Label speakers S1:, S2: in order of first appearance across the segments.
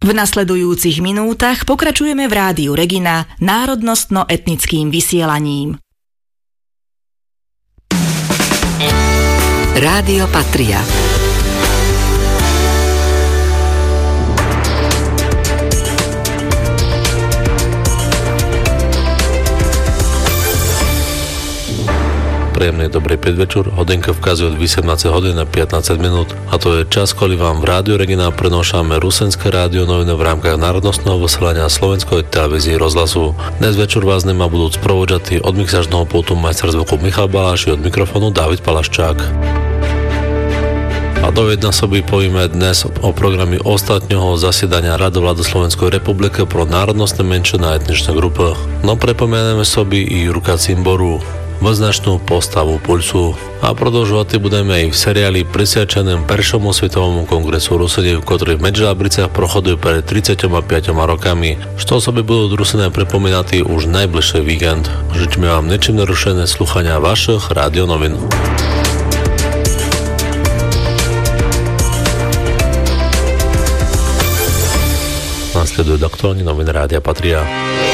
S1: V nasledujúcich minútach pokračujeme v Rádiu Regina národnostno-etnickým vysielaním.
S2: Rádio Patria.
S3: Príjemný dobrý predvečer, hodinka vkazuje od 18 hodín na 15 minút a to je čas, kedy vám v Rádiu Regina prenášame rusenské rádio noviny v rámkach národnostného vysielania slovenskej televízie rozhlasu. Dnes večer vás nemá budú sprovoďatí od mixážneho pultu majster zvuku Michal Baláš i od mikrofónu David Palaščák. A do jednosoby povieme dnes o programe ostatného zasiedania Rady vlády Slovenskej republiky pro národnostné menšiny a etničné grupy. No pripomenieme sobi i Jurka Cimboru, význačnú postavu Pulsu. A продовжувати budeme aj v seriáli prisviačeným Peršomu svetovému kongresu Rusenov, ktorý v Medželabriciach prochoduje pred 35 rokami. Što osoby budú Rusené pripomínať už najbližší víkend. Žečme vám nečím narušené sluchania vašich rádionovín. Nasledujú aktuálne noviny Rádia Patria.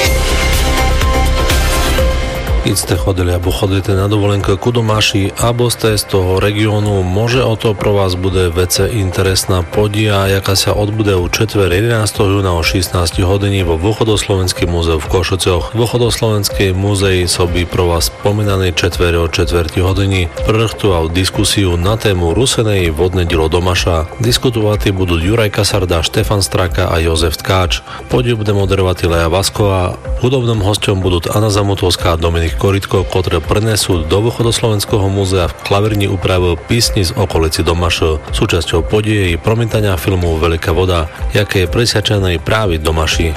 S3: Keď ste chodili alebo chodíte na dovolenku ku domáši alebo ste z toho regiónu, môže o to pro vás bude vece interesná podia, jaká sa odbude u četver 11. júna o 16 hodiny vo Východoslovenském múzeu v Košiciach. Východoslovenské múzei soby pro vás spomínané četvere o 4 hodiny prechtoval diskusiu na tému Rusenej vodné dielo Domaša. Diskutovať budú Juraj Kasarda, Štefan Straka a Jozef Tkáč. Podiu bude moderovať Lea Vasková. Hudobným hostom budú Anna Zamutovská a Dominik Koritko, ktoré prenesú do Východoslovenského múzea v klavirni úpravu písni z okolici Domaša. Súčasťou podie je promítania filmu Veľká voda, jaké je presvedčené práve Domaši.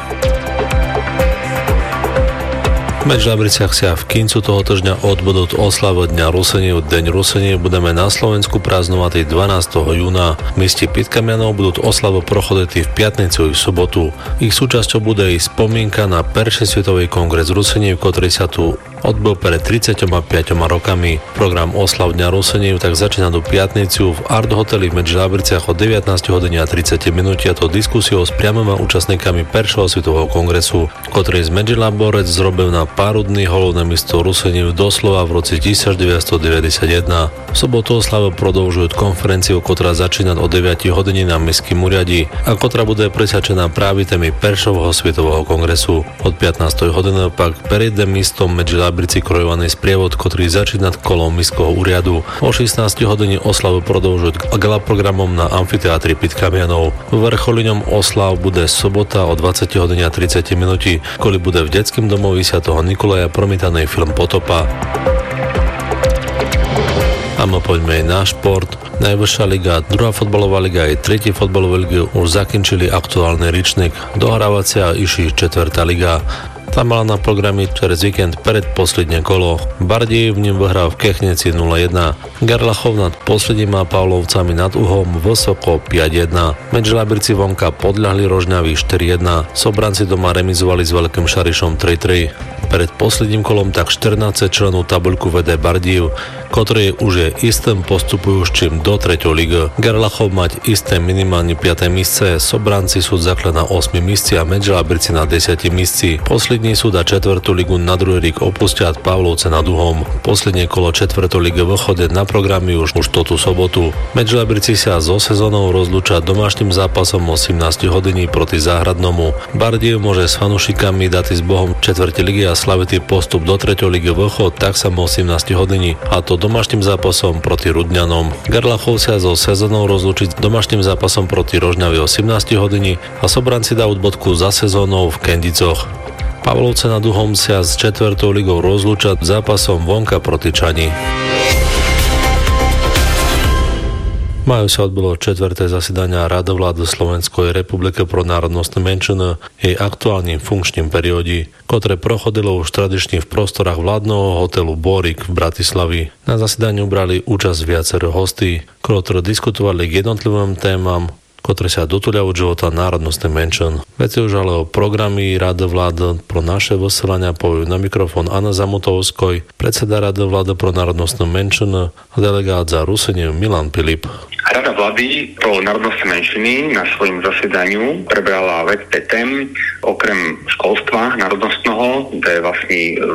S3: V Medželabriciach sa v kincu toho týždňa odbudú oslavu Dňa Rusenov. Deň Rusenov budeme na Slovensku praznovať 12. júna. V meste Pitkamianov budú oslavu prochodiť v piatnicu i v sobotu. Ich súčasťou bude i spomienka na Perší svetový kongres Rusenov, ktorý sa tu odbol pred 35 rokami. Program oslav Dňa Rusenov tak začína do piatnicu v Art Hoteli v Medželabriciach od 19:30 a to diskusiou s priamými účastníkami Peršieho svetového kongresu, ktorý z Medželaborec zrobil na párudný holovné mesto Rusenov doslova v roce 1991. V sobotu oslavu prodĺžujú konferenciu, ktorá začína o 9 hodiny na Mestském úrade a ktorá bude presvedčená práve témy Peršovho svetového kongresu. Od 15 hodiny pak prejde mestom Medželabrici krojovaný sprievod, ktorý začína kolom Mestského úradu. O 16 hodiny oslavu prodĺžujú gala programom na amfiteátri Pitkamianov. Vrcholiňom oslav bude sobota o 20:30, kedy bude v detskom domovi Svätého Nikolaja promítaný film Potopa. A my poďme aj na šport. Najvyššia liga, druhá fotbalová liga aj tretí fotbalová liga už zakončili aktuálny ročník. Dohrávacia išli 4. liga. Tam mala na programe čez víkend predposledné kolo. Bardejov v ním vyhral v Kechnici 0-1. Gerlachov nad posledným a Pavlovcami nad Uhom vysoko 5-1. Medželabrici vonka podľahli Rožňavi 4-1. Sobranci doma remizovali s Veľkým Šarišom 3-3. Pred posledným kolom tak 14 členov tabuľku vedie Bardejov, ktorý už je istým postupujúčim do 3. ligy. Gerlachov mať isté minimálne 5. místce, Sobranci sú zakle na 8. místci a Medželabrici na 10. místci. Poslední sú da 4. ligu na druhý rík opustia Pavlovce nad Uhom. Posledné kolo 4. ligy vychodí na programy už túto sobotu. Medželabrici sa zo sezónou rozlúčia domášným zápasom o 18 hodiny proti Záhradnomu. Bardejov môže s fanúšikami dať s Bohom 4. ligy a slavitý postup do 3. ligy vychod tak sa o 18 hodiny, a to domášným zápasom proti Rudňanom. Gerlachov sa so sezónou rozlúčiť domášným zápasom proti Rožňavi o 18 hodiny a Sobranci dajú bodku za sezónou v Kendicoch. Pavlovce nad Uhom sa s 4. ligou rozlúčia zápasom vonka proti Čani. Majú sa odbolo 4. zasedania Rady vlády Slovenskej republiky pro národnostné menšiny jej aktuálnym funkčným perióde, ktoré prochodilo už tradične v prostorách vládneho hotelu Borik v Bratislavi. Na zasedaniu brali účasť viacero hostí, ktorí diskutovali k jednotlivým témam, ktoré sa dotuľajú života národnostných menšin. Veci už ale o programy Rady vlády pro naše vysielania povajú na mikrofón Anna Zamutovskoj, predseda Rady vlády pro národnostné menšiny a delegát za Rusinu Milan Pilip.
S2: Rada vlády pro národnostné menšiny na svojom zasedaniu prebrala viacero tém, okrem školstva národnostného, kde vlastne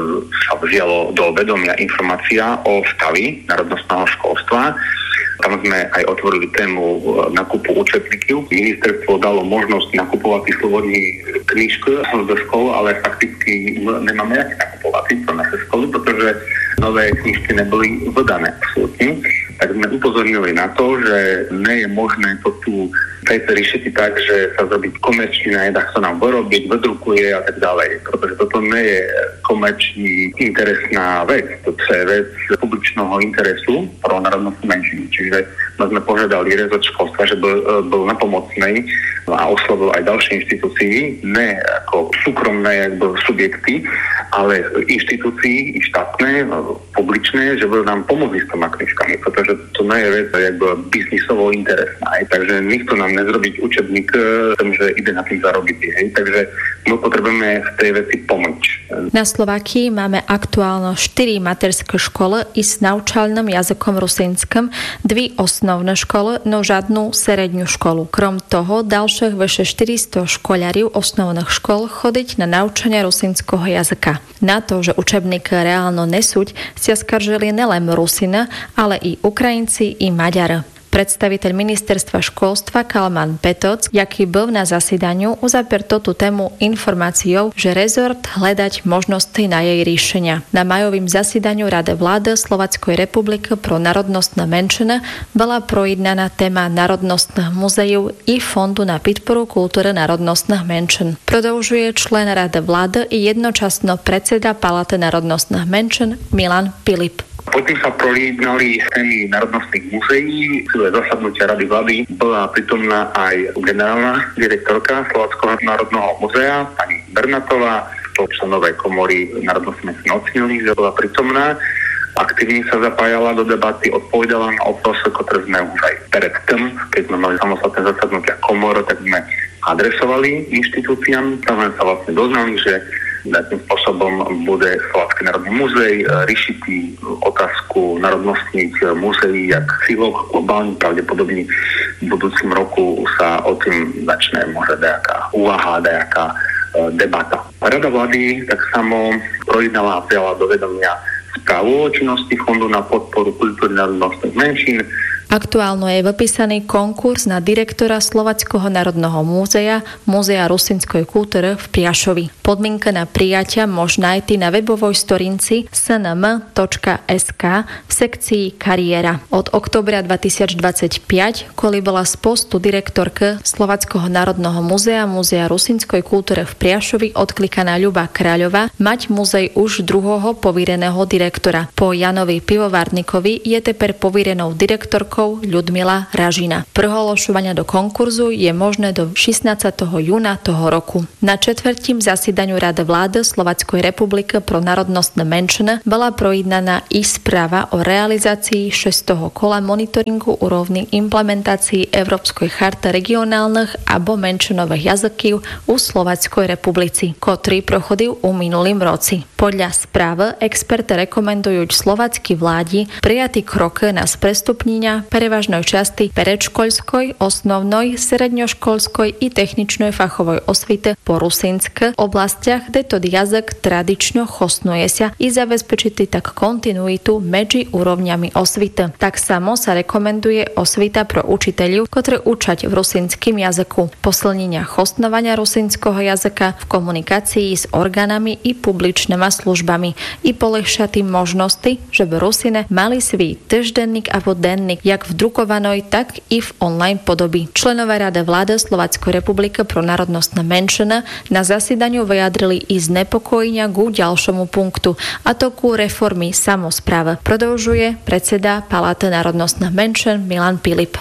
S2: sa vzialo do vedomia informácia o stavi národnostného školstva. Tam sme aj otvorili tému nakupu učebníkov. Ministerstvo dalo možnosť nakupovať slobodní knižky do škôl, ale fakticky nemáme jak nakupovať pro naše školy, pretože nové knižky neboli vydané absolútne. Tak sme upozornili na to, že nie je možné to tu riešiť tak, že sa zrobí komerčný, tak sa nám vyrobiť, vydrukuje a tak ďalej. Pretože toto nie je komerčný interesná vec. To je vec publičného interesu pro národnostné menšiny. Čiže sme požiadali rezort školstva, že bol napomocný a oslovil aj ďalšie inštitúcie, ne ako súkromné subjekty, ale inštitúcie štátne, publičné, že budú nám pomôcť s tými knižkami, pretože to nie je vec biznisovo interesná. Takže nikto nám nezrobiť učebník tým, že ide na tým zarobiť. Takže my potrebujeme v tej veci pomôcť.
S4: Na Slovákii máme aktuálno 4 materské školy i s naučalným jazykom rusínskim, 2 osnovné školy, no žiadnu srednú školu. Krom toho, ďalších vyše 400 školáriv osnovných škol chodiť na naučanie rusínskeho jazyka. Na to, že učebník reálno nesúť, si skaržili nelen Rusina, ale i Ukrajinci i Maďari. Predstaviteľ ministerstva školstva Kalman Petoc, jaký bol na zasedaniu, uzapier tú tému informáciou, že rezort hľadať možnosti na jej riešenia. Na majovým zasedaniu Rady vlády Slovenskej republiky pro národnostné menšiny bola projednaná téma národnostných muzeov i Fondu na podporu kultúry národnostných menšín. Prodĺžuje člen Rady vlády i jednočasno predseda Palaty národnostných menšín Milan Pilip.
S2: Potom sa projednali témy národnostných muzeí. V zasadnutia Rady vlády bola prítomná aj generálna direktorka Slovenského národného muzea, pani Bernatová, členové komory národnostných menšín ocenili, že bola prítomná. Aktívne sa zapájala do debaty, odpovedala na otázky, ktoré sme už aj predtým, keď sme mali samostatné zasadnutia komor, tak sme adresovali inštitúciám. Tam sme sa vlastne doznali, že takým spôsobom bude Slovenské národné múzej riešiť otázku národnostných múzeí, jak Civok, globálne, pravdepodobne v budúcim roku sa o tým začne možno nejaká úvaha, nejaká debata. Rada vlády tak samo projednala a prijala do vedomia správu o činnosti Fondu na podporu kultúry národnostných menšín.
S4: Aktuálno je vypísaný konkurs na direktora Slovenského národného múzea, Múzea rusínskej kultúry v Priašovi. Podmienka na prijatia možno nájsť na webovej storinci snm.sk v sekcii kariéra. Od októbra 2025, koli bola z postu direktorky Slovenského národného múzea, Múzea rusínskej kultúry v Priašovi odklikaná Ľuba Kráľová, mať múzej už druhého povíreného direktora. Po Janovi Pivovarníkovi je teper povírenou direktorkou Ľudmila Ražina. Prihlášovanie do konkurzu je možné do 16. júna toho roku. Na 4. zasedaniu Rady vlády Slovenskej republiky pro národnostné menšiny bola projednaná i správa o realizácii 6. kola monitoringu úrovni implementácií Európskej charty regionálnych alebo menšinových jazykov u Slovenskej republiky, ktorý prochodil u minulým roci. Podľa správy experti rekomendujú slovenskej vláde prijatý kroky na sprestupnenia prevažnej časti predškolskoj, osnovnej, srednjoškolskoj i techničnej fachovej osvity po rusínskych oblastiach, kde to jazyk tradično chosnuje sa i zabezpečiť tak kontinuitu medzi úrovňami osvity. Tak samo sa rekomenduje osvita pro učiteľov, ktorí učať v rusínskim jazyku, posilnenia chostnovania rusínskeho jazyka v komunikácii s orgánami i publičnými službami i polehšať tým možnosti, že by Rusine mali svій týždenník alebo denník jak v drukovanej, tak i v online podobi. Členové Rady vlády Slovenskej republiky pro národnostné menšiny na zasedaniu vyjadrili i znepokojenia ku ďalšomu punktu, a to ku reformy samosprávy. Prodĺžuje predseda Palaty národnostných menšín Milan Pilip.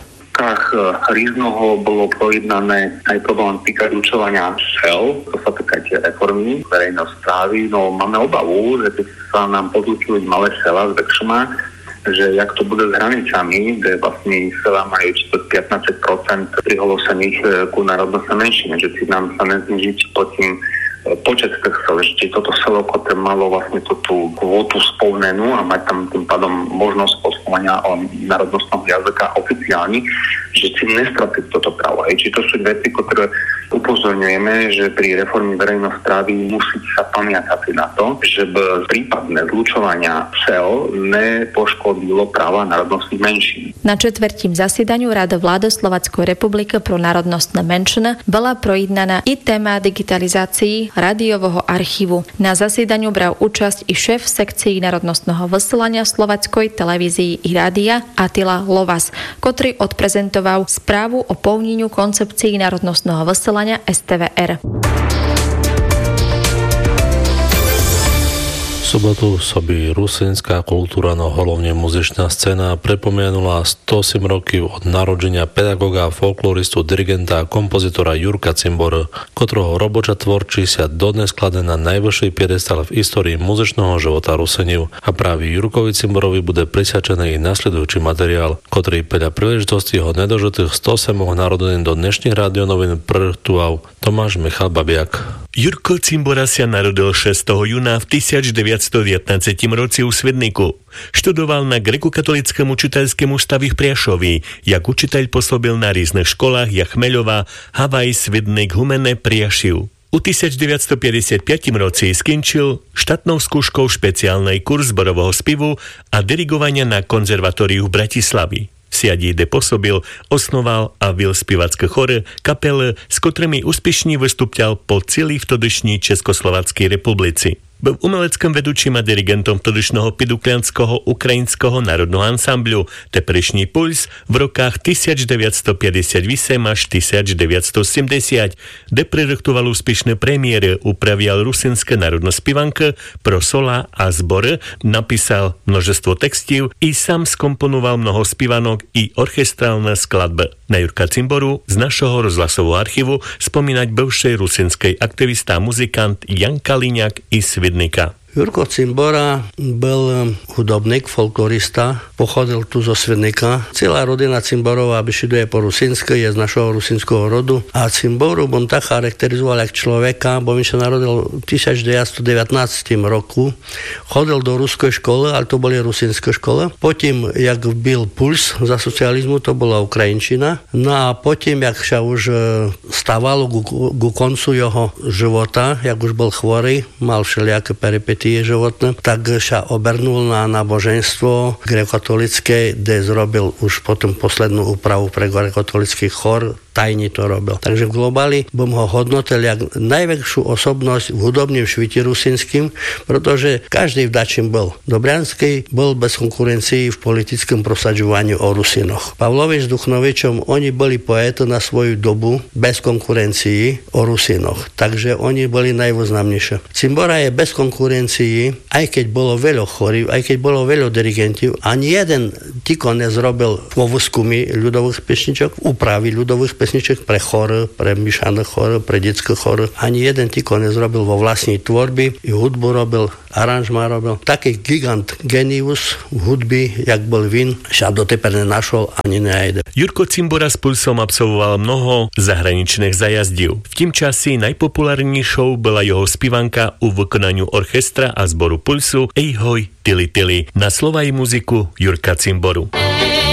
S2: Ríznoho bolo projednané aj problematika vyučovania šel, to sa týka reformy verejnej správy. No máme obavu, že keď sa nám podľúčujú malé šela s väčšoma že jak to bude s hranicami, kde vlastne sela majú 15% prihlásených ku národnostnej menšine, že si nám sa neznižiť pod tým počet tých sel, že toto selo, ktoré malo vlastne tú kvótu spolnenú a mať tam tým pádom možnosť poslovania o národnostnom jazyka oficiálne, že si nestratí toto právo. Či to sú veci, ktoré upozorňujeme, že pri reforme verejnej správy musí sa pamiatať na to, že prípadné zlučovania sel nepoškodilo práva národnostných menšín.
S4: Na četvrtím zasedaniu Rady vlády Slovenskej republiky pro národnostné menšiny bola projednaná i téma digitalizácií rádiového archívu. Na zasedaniu bral účasť i šéf sekcií národnostného vysielania Slovenskej televízii i rádia Attila Lovas, ktorý odprezentoval správu o plneniu koncepcií národnostného vysielania STVR.
S3: V sobotu soby rusínska kultúra, no hlavne muzičná scéna pripomenula 108 rokov od narodenia pedagóga, folkloristu, dirigenta a kompozitora Jurka Cimboru, ktorého robocza tvorčí sa dodnes klade na najvyšší piedestal v histórii muzičného života Ruseniv. A práve Jurkovi Cimborovi bude prisľačený i nasledujúci materiál, ktorý podľa príležitosti jeho nedožitých 108 narodenín do dnešných radionovín prertual Tomáš Michal Babiak.
S5: Jurko Cimbora sa narodil 6. júna v 1919 roci u Svidniku. Študoval na grekokatolickom učiteľskom ústave v Priašovi. Jak učiteľ pôsobil na rôznych školách jak Chmeľová, Havaj, Svidnik, Humene, Priašiv. U 1955 roci skončil štátnou skúškou špeciálnej kurz zborového spivu a dirigovania na konzervatóriu v Bratislavi. Siadí, kde pôsobil, osnoval a vil spivacké chore, kapele, s ktorými úspešne vystúpťal po celý vtedajšej Československej republici. Byl umeleckom vedúčim a dirigentom vtedajšného piduklianského ukrajinského národného ansamblu Teprešný puls v rokách 1958 až 1970, kde prerechtoval úspešné premiéry, upravial rusinské národné spivanky pro sola a zbory, napísal množstvo textov i sám skomponoval mnoho spivanok i orchestrálne skladby. Na Jurka Cimboru z našeho rozhlasového archívu spomínať bivšej rusinskej aktivista a muzikant Jan Kaliňák i Svidnika.
S6: Jurko Cimbora byl hudobník, folklorista, pochodil tu zo Svidnika. Celá rodina Cimborova vyšiduje po rusinsky, je z našeho rusinského rodu. A Cimboru on tak charakterizoval jak človeka, bo on sa narodil v 1919 roku. Chodil do ruskej školy, ale to boli rusinské školy. Potom, jak byl puls za socializmu, to bola ukrajinčina. No a potom, jak sa už stávalo ku koncu jeho života, jak už bol chvorý, mal všelijaké peripetie životné, tak sa obernul na náboženstvo grekokatolické, kde zrobil už potom poslednú úpravu pre grekokatolický chor, tajne to robil. Takže v globáli bom ho hodnotil jak najväčšiu osobnosť v hudobnom švite rusinským, pretože každý vdačím bol. Dobrianský bol bez konkurencií v politickom prosadzovaní o Rusinoch. Pavlovič s Duchnovičom, oni boli poeti na svoju dobu bez konkurencií o Rusinoch. Takže oni boli najvýznamnejšie. Cimbora je bez konkurencií, aj keď bolo veľa chorých, aj keď bolo veľa dirigentov, ani jeden tiko nezrobil vo výskumi ľudových pesničok, úpravy ľudových pesniček pre chore, pre myšané chore, pre detské chore. Ani jeden tiko nezrobil vo vlastnej tvorby, i hudbu robil, aranžma robil. Taký gigant, genius v hudby, jak bol Vin, sa doteper nenašol ani nejde.
S5: Jurko Cimbora s Pulsom absolvoval mnoho zahraničných zajazdív. V tým časi najpopulárnejšou bola jeho spivanka u vykonaniu orchestra a zboru Pulsu Ej hoj, tili tili, na slova i muziku Jurka Cimboru.